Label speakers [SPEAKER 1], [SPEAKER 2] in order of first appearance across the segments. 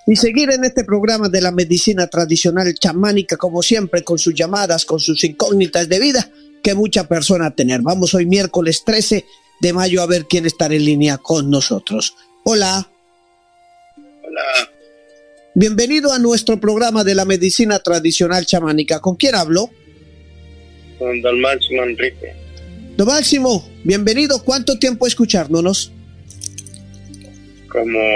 [SPEAKER 1] y seguir en este programa de la medicina tradicional chamánica, como siempre, con sus llamadas, con sus incógnitas de vida que mucha persona tener. Vamos hoy miércoles 13 de mayo a ver quién está en línea con nosotros. Hola.
[SPEAKER 2] Hola.
[SPEAKER 1] Bienvenido a nuestro programa de la medicina tradicional chamánica. ¿Con quién hablo?
[SPEAKER 2] Con don Máximo Enrique.
[SPEAKER 1] Don Máximo, bienvenido. ¿Cuánto tiempo escuchándonos?
[SPEAKER 2] Como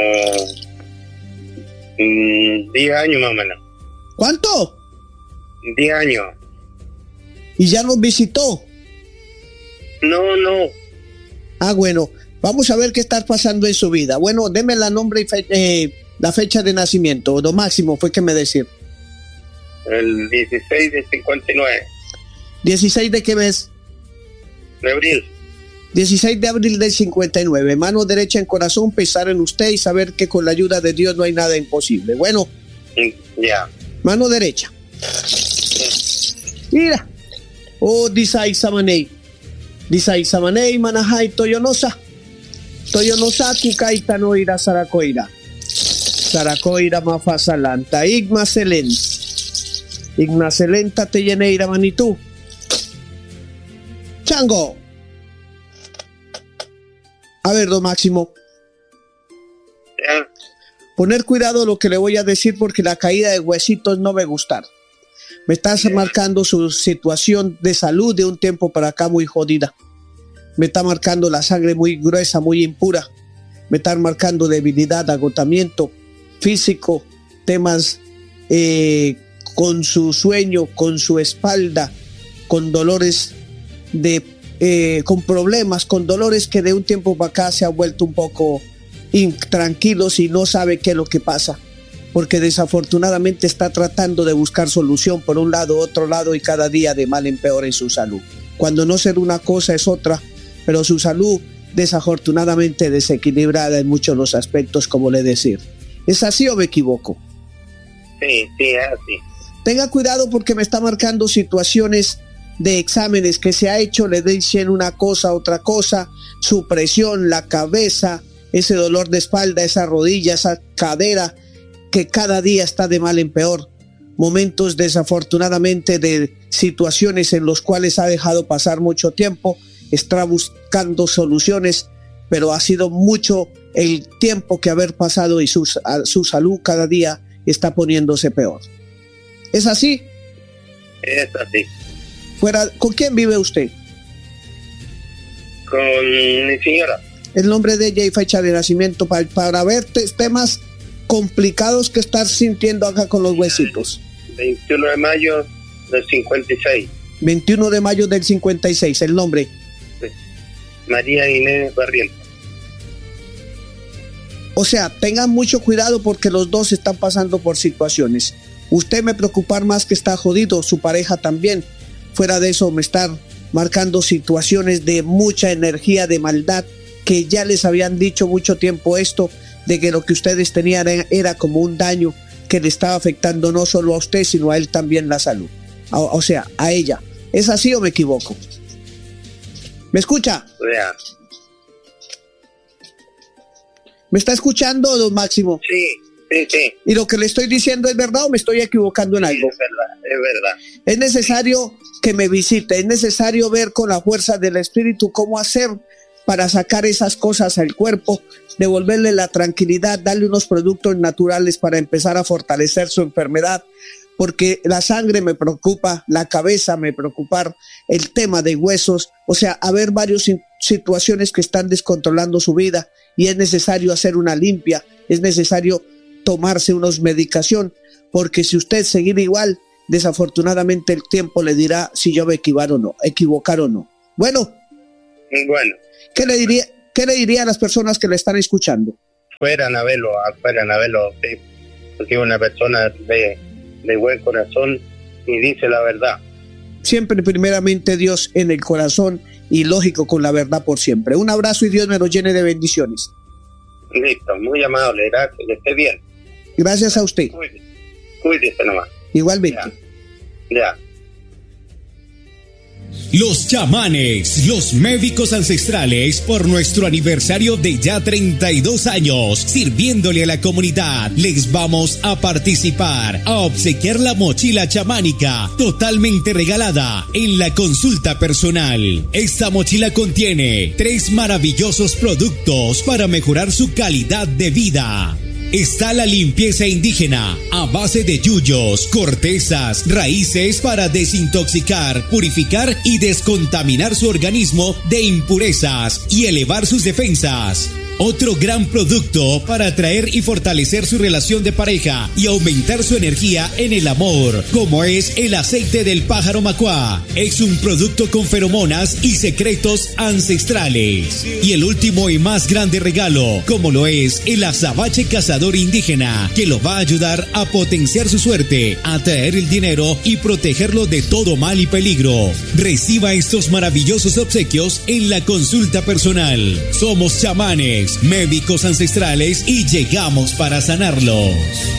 [SPEAKER 2] 10 años más o menos.
[SPEAKER 1] ¿Cuánto?
[SPEAKER 2] 10 años.
[SPEAKER 1] ¿Y ya nos visitó?
[SPEAKER 2] No.
[SPEAKER 1] Ah, bueno, vamos a ver qué está pasando en su vida. Bueno, deme la nombre y la fecha de nacimiento. Don Máximo, fue que me decir.
[SPEAKER 2] El 16 de 59.
[SPEAKER 1] ¿16 de qué mes?
[SPEAKER 2] De abril.
[SPEAKER 1] 16 de abril del 59. Mano derecha en corazón, pensar en usted y saber que con la ayuda de Dios no hay nada imposible. Bueno.
[SPEAKER 2] Ya.
[SPEAKER 1] Mano derecha. Mira. Oh, Disay Samanei. Disay Samanei, Manahai, Toyonosa. Toyonosa, Kukaita no ira Saracoira. Saracoira mafasalanta. Igma Selen. Igma Selenta te lleneira manitú. Chango. A ver, don Máximo.
[SPEAKER 2] Ya.
[SPEAKER 1] Poner cuidado lo que le voy a decir porque la caída de huesitos no me gustar. Me estás marcando su situación de salud de un tiempo para acá muy jodida. Me está marcando la sangre muy gruesa, muy impura. Me está marcando debilidad, agotamiento físico, temas con su sueño, con su espalda, con dolores con problemas, con dolores que de un tiempo para acá se ha vuelto un poco intranquilos y no sabe qué es lo que pasa, porque desafortunadamente está tratando de buscar solución por un lado, otro lado y cada día de mal en peor en su salud. Cuando no ser una cosa es otra, pero su salud desafortunadamente desequilibrada en muchos de los aspectos, como le decir. ¿Es así o me equivoco?
[SPEAKER 2] Sí, es así.
[SPEAKER 1] Tenga cuidado porque me está marcando situaciones de exámenes que se ha hecho, le dicen una cosa, otra cosa, su presión, la cabeza, ese dolor de espalda, esa rodilla, esa cadera, que cada día está de mal en peor. Momentos desafortunadamente de situaciones en los cuales ha dejado pasar mucho tiempo, está buscando soluciones, pero ha sido mucho el tiempo que haber pasado y su salud cada día está poniéndose peor. ¿Es así?
[SPEAKER 2] Es así.
[SPEAKER 1] ¿Con quién vive usted?
[SPEAKER 2] Con mi señora.
[SPEAKER 1] El nombre de ella y fecha de nacimiento para ver temas complicados que estar sintiendo acá con los huesitos.
[SPEAKER 2] 21 de mayo del 56.
[SPEAKER 1] 21 de mayo del 56, el nombre.
[SPEAKER 2] María Inés Barrientos.
[SPEAKER 1] O sea, tengan mucho cuidado porque los dos están pasando por situaciones. Usted me preocupar más que está jodido, su pareja también. Fuera de eso me están marcando situaciones de mucha energía, de maldad, que ya les habían dicho mucho tiempo esto, de que lo que ustedes tenían era como un daño que le estaba afectando no solo a usted, sino a él también la salud. O sea, a ella. ¿Es así o me equivoco? ¿Me escucha?
[SPEAKER 2] Ya.
[SPEAKER 1] ¿Me está escuchando, don Máximo?
[SPEAKER 2] Sí.
[SPEAKER 1] ¿Y lo que le estoy diciendo es verdad o me estoy equivocando en algo?
[SPEAKER 2] Es verdad.
[SPEAKER 1] Es necesario que me visite, es necesario ver con la fuerza del espíritu cómo hacer para sacar esas cosas al cuerpo, devolverle la tranquilidad, darle unos productos naturales para empezar a fortalecer su enfermedad, porque la sangre me preocupa, la cabeza me preocupa, el tema de huesos, o sea, haber varias situaciones que están descontrolando su vida y es necesario hacer una limpia, es necesario tomarse unos medicación, porque si usted seguir igual, desafortunadamente el tiempo le dirá si yo me equivocar o no. Bueno, ¿qué le diría a las personas que le están escuchando?
[SPEAKER 2] Fueran a verlo, sí, porque es una persona de buen corazón y dice la verdad.
[SPEAKER 1] Siempre primeramente Dios en el corazón y lógico con la verdad por siempre. Un abrazo y Dios me lo llene de bendiciones.
[SPEAKER 2] Listo, muy amable, gracias, que esté bien.
[SPEAKER 1] Gracias a usted.
[SPEAKER 2] Cuídese nomás.
[SPEAKER 1] Igualmente.
[SPEAKER 2] Ya.
[SPEAKER 3] Los chamanes, los médicos ancestrales, por nuestro aniversario de ya 32 años, sirviéndole a la comunidad, les vamos a participar, a obsequiar la mochila chamánica, totalmente regalada, en la consulta personal. Esta mochila contiene 3 maravillosos productos para mejorar su calidad de vida. Está la limpieza indígena a base de yuyos, cortezas, raíces para desintoxicar, purificar y descontaminar su organismo de impurezas y elevar sus defensas. Otro gran producto para atraer y fortalecer su relación de pareja y aumentar su energía en el amor, como es el aceite del pájaro macuá. Es un producto con feromonas y secretos ancestrales. Y el último y más grande regalo, como lo es el azabache cazador indígena, que lo va a ayudar a potenciar su suerte, atraer el dinero y protegerlo de todo mal y peligro. Reciba estos maravillosos obsequios en la consulta personal. Somos chamanes, médicos ancestrales y llegamos para sanarlos.